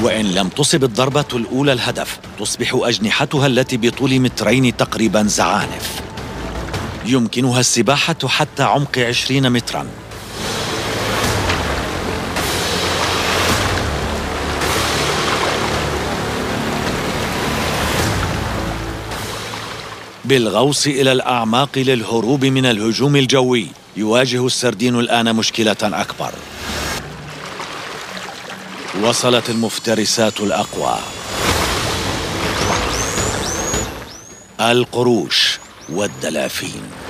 وإن لم تصب الضربة الأولى الهدف، تصبح أجنحتها التي بطول مترين تقريبا زعانف. يمكنها السباحة حتى عمق 20 متراً. بالغوص إلى الأعماق للهروب من الهجوم الجوي، يواجه السردين الآن مشكلة أكبر. وصلت المفترسات الأقوى، القروش والدلافين.